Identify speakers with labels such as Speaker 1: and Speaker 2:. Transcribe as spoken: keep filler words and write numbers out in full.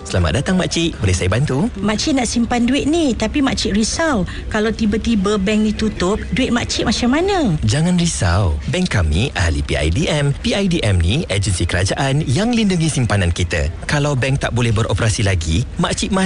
Speaker 1: Selamat datang makcik, boleh saya bantu?
Speaker 2: Makcik nak simpan duit ni, tapi makcik risau kalau tiba-tiba bank ni tutup, duit makcik macam mana?
Speaker 1: Jangan risau, bank kami ahli P I D M. P I D M ni agensi kerajaan yang lindungi simpanan kita. Kalau bank tak boleh beroperasi lagi, makcik masih